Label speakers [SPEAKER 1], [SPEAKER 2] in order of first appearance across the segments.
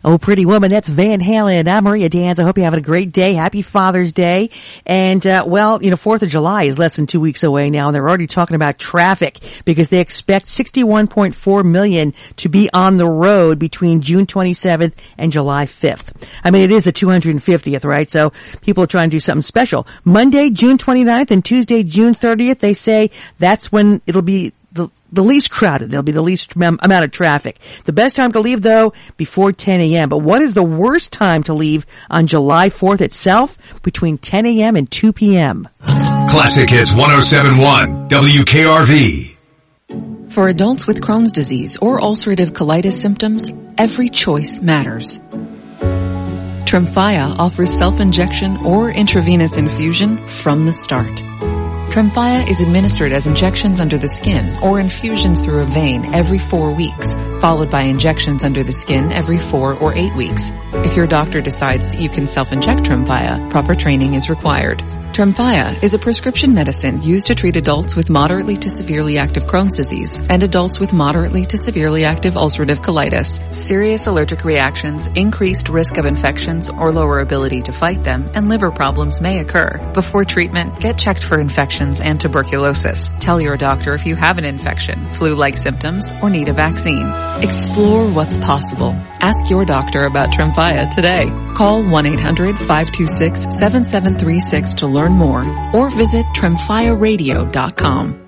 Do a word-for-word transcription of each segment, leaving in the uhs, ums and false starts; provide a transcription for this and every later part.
[SPEAKER 1] Oh, Pretty Woman, that's Van Halen. I'm Maria Danz. I hope you're having a great day. Happy Father's Day. And, uh, well, you know, fourth of July is less than two weeks away now, and they're already talking about traffic because they expect sixty-one point four million to be on the road between June twenty-seventh and July fifth. I mean, it is the two hundred fiftieth, right? So people are trying to do something special. Monday, June twenty-ninth, and Tuesday, June thirtieth, they say that's when it'll be the the least crowded. There'll be the least mem- amount of traffic. The best time to leave, though, before ten a.m. But what is the worst time to leave on July fourth itself? Between ten a.m. and two p.m.
[SPEAKER 2] Classic Hits one oh seven point one W K R V.
[SPEAKER 3] For adults with Crohn's disease or ulcerative colitis symptoms, every choice matters. Tremfya offers self-injection or intravenous infusion from the start. Tremfya is administered as injections under the skin or infusions through a vein every four weeks, followed by injections under the skin every four or eight weeks. If your doctor decides that you can self-inject Tremfya, proper training is required. Tremfya is a prescription medicine used to treat adults with moderately to severely active Crohn's disease and adults with moderately to severely active ulcerative colitis. Serious allergic reactions, increased risk of infections or lower ability to fight them, and liver problems may occur. Before treatment, get checked for infections and tuberculosis. Tell your doctor if you have an infection, flu-like symptoms, or need a vaccine. Explore what's possible. Ask your doctor about Tremfya today. Call one eight hundred five two six seven seven three six to learn more or visit tremfya radio dot com.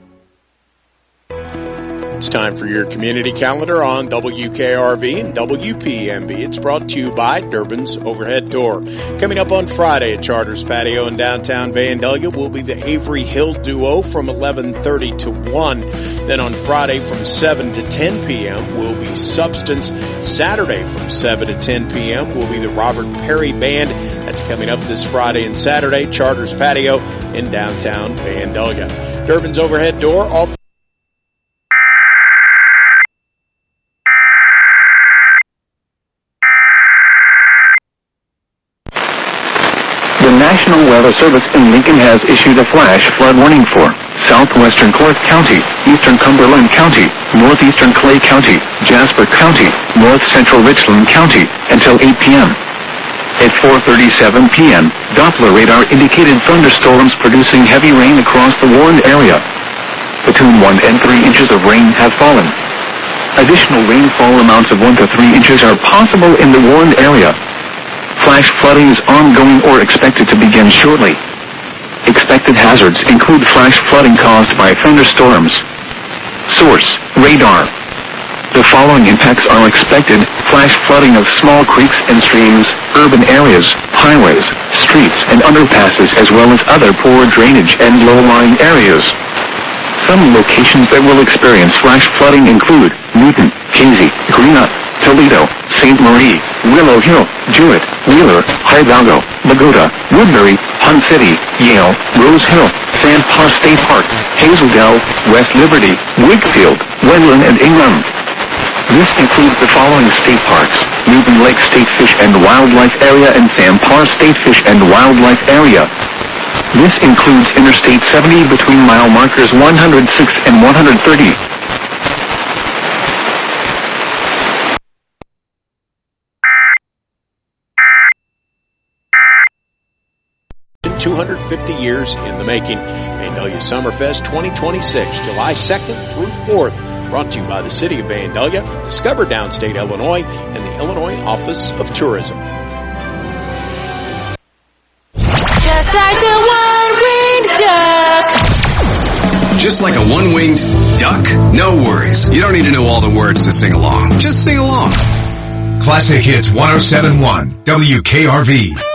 [SPEAKER 4] It's time for your community calendar on W K R V and W P M B. It's brought to you by Durbin's Overhead Door. Coming up on Friday at Charters Patio in downtown Vandalia will be the Avery Hill Duo from eleven thirty to one. Then on Friday from seven to ten p.m. will be Substance. Saturday from seven to ten p.m. will be the Robert Perry Band. That's coming up this Friday and Saturday, Charters Patio in downtown Vandalia. Durbin's Overhead Door off.
[SPEAKER 5] The National Weather Service in Lincoln has issued a flash flood warning for southwestern Clark County, eastern Cumberland County, northeastern Clay County, Jasper County, north central Richland County until eight p.m. At four thirty-seven p.m., Doppler radar indicated thunderstorms producing heavy rain across the warned area. Between one and three inches of rain have fallen. Additional rainfall amounts of one to three inches are possible in the warned area. Flash flooding is ongoing or expected to begin shortly. Expected hazards include flash flooding caused by thunderstorms. Source: radar. The following impacts are expected: flash flooding of small creeks and streams, urban areas, highways, streets, and underpasses, as well as other poor drainage and low-lying areas. Some locations that will experience flash flooding include Newton, Casey, Greenock, Toledo, Saint Marie, Willow Hill, Jewett, Wheeler, Hidalgo, Bogota, Woodbury, Hunt City, Yale, Rose Hill, San Paz State Park, Hazeldale, West Liberty, Wakefield, Wendland, and Ingham. This includes the following state parks: Newton Lake State Fish and Wildlife Area and San Paz State Fish and Wildlife Area. This includes Interstate seventy between mile markers one hundred six and one hundred thirty.
[SPEAKER 4] two hundred fifty years in the making. Vandalia Summerfest twenty twenty-six, July second through fourth. Brought to you by the City of Vandalia, Discover Downstate Illinois, and the Illinois Office of Tourism.
[SPEAKER 6] Just like the one-winged duck.
[SPEAKER 2] Just like a one-winged duck? No worries. You don't need to know all the words to sing along. Just sing along. Classic Hits one oh seven point one W K R V.